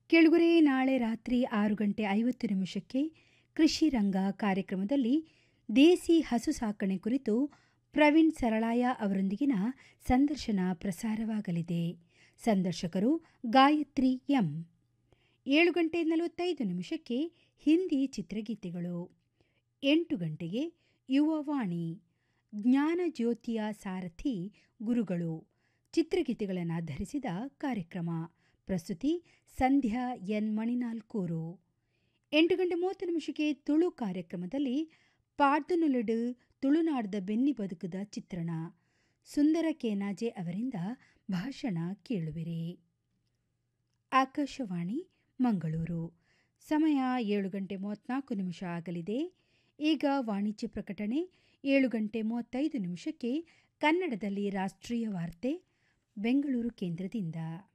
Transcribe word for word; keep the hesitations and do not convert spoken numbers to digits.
ಕೆಳಗುರೆ ನಾಳೆ ರಾತ್ರಿ ಆರು ಗಂಟೆ ಐವತ್ತು ನಿಮಿಷಕ್ಕೆ ಕೃಷಿ ರಂಗ ಕಾರ್ಯಕ್ರಮದಲ್ಲಿ ದೇಸಿ ಹಸು ಸಾಕಣೆ ಕುರಿತು ಪ್ರವೀಣ್ ಸರಳಾಯ ಅವರೊಂದಿಗಿನ ಸಂದರ್ಶನ ಪ್ರಸಾರವಾಗಲಿದೆ. ಸಂದರ್ಶಕರು ಗಾಯತ್ರಿ ಎಂ. ಏಳು ಗಂಟೆ ನಲವತ್ತೈದು ನಿಮಿಷಕ್ಕೆ ಹಿಂದಿ ಚಿತ್ರಗೀತೆಗಳು. ಎಂಟು ಗಂಟೆಗೆ ಯುವವಾಣಿ ಜ್ಞಾನ ಜ್ಯೋತಿಯ ಸಾರಥಿ ಗುರುಗಳು ಚಿತ್ರಗೀತೆಗಳನ್ನು ಆಧರಿಸಿದ ಕಾರ್ಯಕ್ರಮ. ಪ್ರಸ್ತುತಿ ಸಂಧ್ಯಾ ಎನ್ ಮಣಿನಾಲ್ಕೂರು. ಎಂಟು ಗಂಟೆ ಮೂವತ್ತು ನಿಮಿಷಕ್ಕೆ ತುಳು ಕಾರ್ಯಕ್ರಮದಲ್ಲಿ ಪಾಡ್ದುನುಲಿಡು ತುಳುನಾಡದ ಬೆನ್ನಿ ಬದುಕದ ಚಿತ್ರಣ ಸುಂದರ ಕೇನಾಜೆ ಅವರಿಂದ ಭಾಷಣ ಕೇಳುವಿರಿ. ಆಕಾಶವಾಣಿ ಮಂಗಳೂರು. ಸಮಯ ಏಳು ಗಂಟೆ ಮೂವತ್ತ್ನಾಲ್ಕು ನಿಮಿಷ ಆಗಲಿದೆ. ಈಗ ವಾಣಿಜ್ಯ ಪ್ರಕಟಣೆ. ಏಳು ಗಂಟೆ ಮೂವತ್ತೈದು ನಿಮಿಷಕ್ಕೆ ಕನ್ನಡದಲ್ಲಿ ರಾಷ್ಟ್ರೀಯ ವಾರ್ತೆ ಬೆಂಗಳೂರು ಕೇಂದ್ರದಿಂದ.